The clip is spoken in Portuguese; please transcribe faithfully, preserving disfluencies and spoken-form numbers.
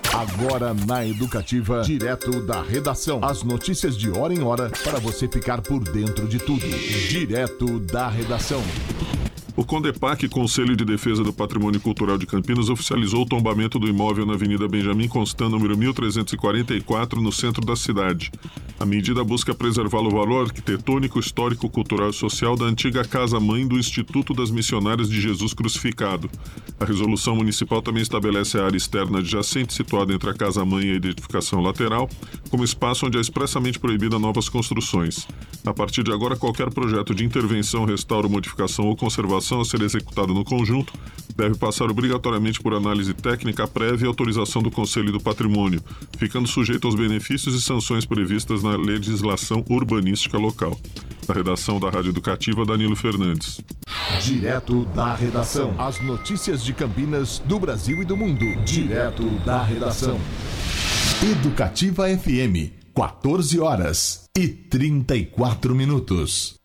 Agora na Educativa, direto da redação. As notícias de hora em hora para você ficar por dentro de tudo. Direto da redação. O CONDEPAC, Conselho de Defesa do Patrimônio Cultural de Campinas, oficializou o tombamento do imóvel na Avenida Benjamin Constant, número mil trezentos e quarenta e quatro, no centro da cidade. A medida busca preservar o valor arquitetônico, histórico, cultural e social da antiga casa-mãe do Instituto das Missionárias de Jesus Crucificado. A resolução municipal também estabelece a área externa adjacente, situada entre a casa-mãe e a edificação lateral, como espaço onde é expressamente proibida novas construções. A partir de agora, qualquer projeto de intervenção, restauro, modificação ou conservação a ser executado no conjunto deve passar obrigatoriamente por análise técnica prévia e autorização do Conselho do Patrimônio, ficando sujeito aos benefícios e sanções previstas na legislação urbanística local. Na redação da Rádio Educativa, Danilo Fernandes. Direto da redação. As notícias de Campinas, do Brasil e do mundo. Direto da redação. Educativa F M, quatorze horas e trinta e quatro minutos.